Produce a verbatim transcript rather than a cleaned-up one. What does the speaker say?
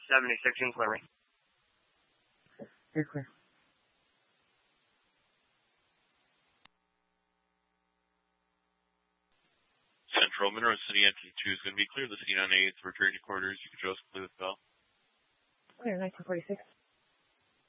seventy-six in clearing. You're clear. Central Monroe City Engine two is going to be clear. The city on eighth, returning to quarters. You can show us clear with bell. Clear, nineteen forty-six.